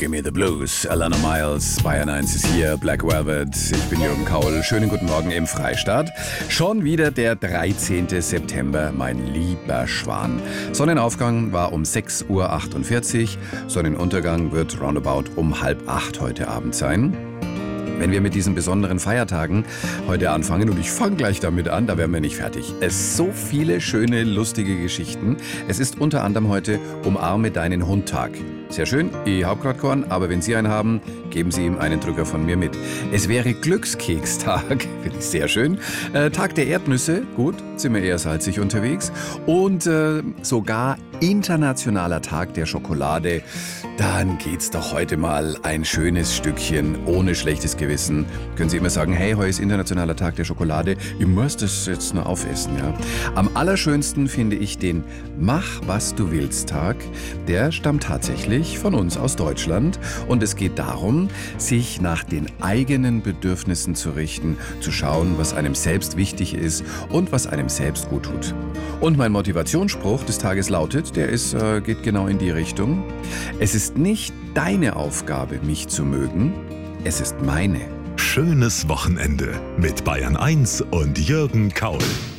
Give Me the Blues, Alana Miles, Bayern 1 ist hier, Black Velvet, ich bin Jürgen Kaul. Schönen guten Morgen im Freistaat. Schon wieder der 13. September, mein lieber Schwan. Sonnenaufgang war um 6:48 Uhr, Sonnenuntergang wird roundabout um 7:30 heute Abend sein. Wenn wir mit diesen besonderen Feiertagen heute anfangen, und ich fange gleich damit an, da werden wir nicht fertig. Es so viele schöne, lustige Geschichten. Es ist unter anderem heute Umarme deinen Hund-Tag. Sehr schön, ich hab grad keinen, aber wenn Sie einen haben, geben Sie ihm einen Drücker von mir mit. Es wäre Glückskekstag, finde ich sehr schön. Tag der Erdnüsse, gut, sind wir eher salzig unterwegs. Und sogar internationaler Tag der Schokolade. Dann geht's doch heute mal ein schönes Stückchen ohne schlechtes Gewissen. Können Sie immer sagen, hey, heute ist internationaler Tag der Schokolade. Ich muss das jetzt nur aufessen, ja. Am allerschönsten finde ich den Mach, was du willst Tag. Der stammt tatsächlich von uns aus Deutschland. Und es geht darum, sich nach den eigenen Bedürfnissen zu richten, zu schauen, was einem selbst wichtig ist und was einem selbst gut tut. Und mein Motivationsspruch des Tages lautet, geht genau in die Richtung: Es ist nicht deine Aufgabe, mich zu mögen, es ist meine. Schönes Wochenende mit Bayern 1 und Jürgen Kaul.